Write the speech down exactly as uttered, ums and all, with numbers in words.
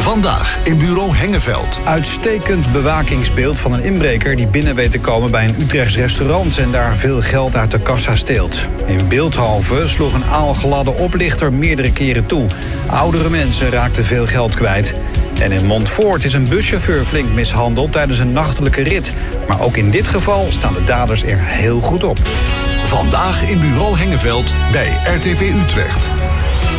Vandaag in bureau Hengeveld. Uitstekend bewakingsbeeld van een inbreker die binnen weet te komen bij een Utrechts restaurant en daar veel geld uit de kassa steelt. In Bilthoven sloeg een aalgladde oplichter meerdere keren toe. Oudere mensen raakten veel geld kwijt. En in Montfoort is een buschauffeur flink mishandeld tijdens een nachtelijke rit. Maar ook in dit geval staan de daders er heel goed op. Vandaag in bureau Hengeveld bij R T V Utrecht.